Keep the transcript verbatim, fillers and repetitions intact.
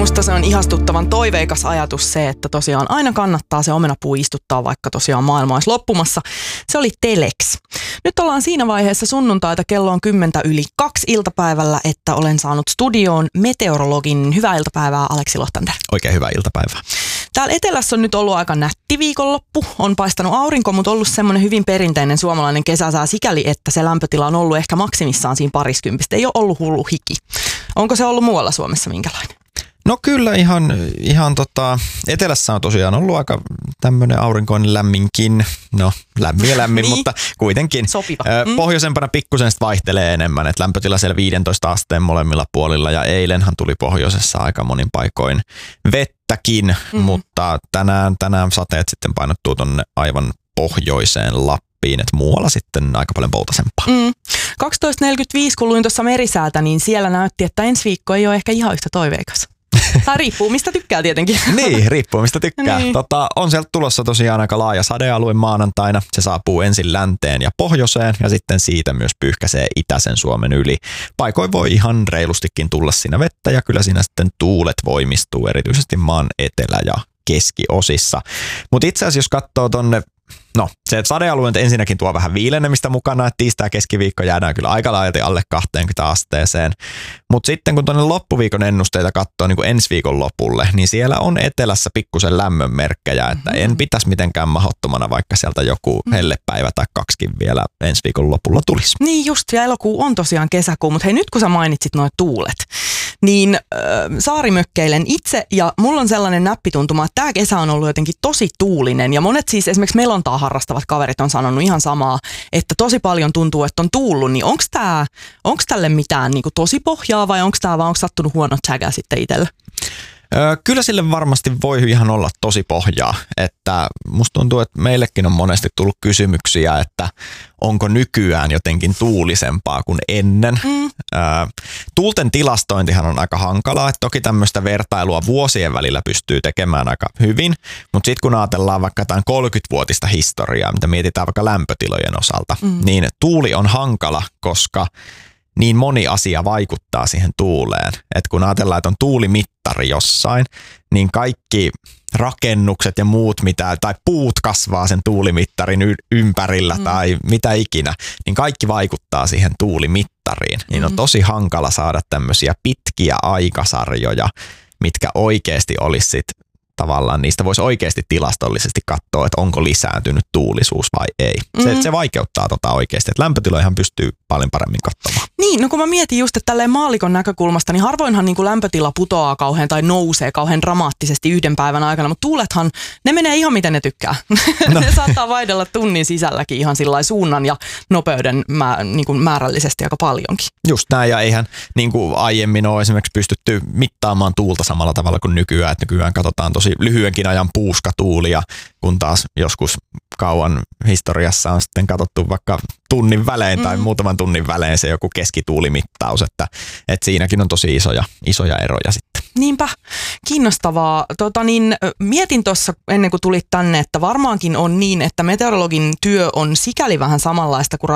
musta se on ihastuttavan toiveikas ajatus se, että tosiaan aina kannattaa se omenapuu istuttaa, vaikka tosiaan maailma olisi loppumassa. Se oli Telex. Nyt ollaan siinä vaiheessa sunnuntaita, kello on kymmentä yli kaksi iltapäivällä, että olen saanut studioon meteorologin. Hyvää iltapäivää, Aleksi Lohtander. Oikein hyvää iltapäivää. Täällä etelässä on nyt ollut aika nätti viikonloppu. On paistanut aurinko, mutta ollut semmoinen hyvin perinteinen suomalainen kesäsää sikäli, että se lämpötila on ollut ehkä maksimissaan siinä pariskympistä. Ei ole ollut hullu hiki. Onko se ollut muualla Suomessa minkälainen? No kyllä ihan, ihan tota, etelässä on tosiaan ollut aika tämmöinen aurinkoinen lämminkin, no lämmin ja lämmin, niin. Mutta kuitenkin. Sopiva. Mm. Pohjoisempana pikkusen vaihtelee enemmän, että lämpötila siellä viisitoista asteen molemmilla puolilla ja eilenhän tuli pohjoisessa aika monin paikoin vettäkin, mm-hmm. mutta tänään, tänään sateet sitten painottuu tonne aivan pohjoiseen Lappiin, että muualla sitten aika paljon poutasempaa. Mm. kaksitoista neljäkymmentäviisi, kun luin tuossa merisäätä, niin siellä näytti, että ensi viikko ei ole ehkä ihan yhtä toiveikas. Tai riippuu, mistä tykkää tietenkin. Niin, riippuu mistä tykkää. Niin. Tota, on sieltä tulossa tosiaan aika laaja sadealue maanantaina. Se saapuu ensin länteen ja pohjoiseen ja sitten siitä myös pyyhkäisee itäisen Suomen yli. Paikoin voi ihan reilustikin tulla siinä vettä ja kyllä siinä sitten tuulet voimistuu erityisesti maan etelä- ja keskiosissa. Mutta itse asiassa jos katsoo tonne, no se sadealue ensinnäkin tuo vähän viilenemistä mukana, että tiistai keskiviikko jäädään kyllä aika laajalti alle kaksikymmentä asteeseen. Mutta sitten kun tuonne loppuviikon ennusteita katsoo niin kuin ensi viikon lopulle, niin siellä on etelässä pikkusen lämmön merkkejä, että en pitäisi mitenkään mahdottomana, vaikka sieltä joku hellepäivä tai kaksikin vielä ensi viikon lopulla tulisi. Niin just, ja elokuu on tosiaan kesäkuu, mutta hei nyt kun sä mainitsit nuo tuulet, niin äh, saarimökkeilen itse ja mulla on sellainen näppituntuma, että tämä kesä on ollut jotenkin tosi tuulinen ja monet siis esimerkiksi melontaa harrastavat kaverit on sanonut ihan samaa, että tosi paljon tuntuu, että on tuullut, niin onko tää, onko tälle mitään niinku tosi pohjaa vai onko tämä vaan onko sattunut huono tsägä sitten itselle? Kyllä sille varmasti voi ihan olla tosi pohjaa, että musta tuntuu, että meillekin on monesti tullut kysymyksiä, että onko nykyään jotenkin tuulisempaa kuin ennen. Mm. Tuulten tilastointihan on aika hankalaa, että toki tämmöistä vertailua vuosien välillä pystyy tekemään aika hyvin, mutta sitten kun ajatellaan vaikka jotain kolmekymmentävuotista historiaa, mitä mietitään vaikka lämpötilojen osalta, mm. niin tuuli on hankala, koska niin moni asia vaikuttaa siihen tuuleen. Et kun ajatellaan, että on tuulimittari jossain, niin kaikki rakennukset ja muut, mitä, tai puut kasvaa sen tuulimittarin y- ympärillä mm. tai mitä ikinä, niin kaikki vaikuttaa siihen tuulimittariin. Niin mm. on tosi hankala saada tämmöisiä pitkiä aikasarjoja, mitkä oikeasti olisi sit tavallaan, niistä voisi oikeasti tilastollisesti katsoa, että onko lisääntynyt tuulisuus vai ei. Se, mm. se vaikeuttaa tota oikeasti, että lämpötiloihan pystyy paljon paremmin katsomaan. Niin, no kun mä mietin just, että tälleen maallikon näkökulmasta, niin harvoinhan niin kuin lämpötila putoaa kauhean tai nousee kauhean dramaattisesti yhden päivän aikana, mutta tuulethan, ne menee ihan miten ne tykkää. No. Ne saattaa vaihdella tunnin sisälläkin ihan sillai suunnan ja nopeuden mä, niin kuin määrällisesti aika paljonkin. Just näin, ja eihän niin kuin aiemmin ole esimerkiksi pystytty mittaamaan tuulta samalla tavalla kuin nykyään, että nykyään katsotaan tosi lyhyenkin ajan puuskatuulia, kun taas joskus kauan historiassa on sitten katsottu vaikka tunnin välein tai mm. muutaman tunnin välein se joku keskituulimittaus, että, että siinäkin on tosi isoja, isoja eroja sitten. Niinpä, kiinnostavaa. Tota niin, mietin tuossa ennen kuin tulit tänne, että varmaankin on niin, että meteorologin työ on sikäli vähän samanlaista kuin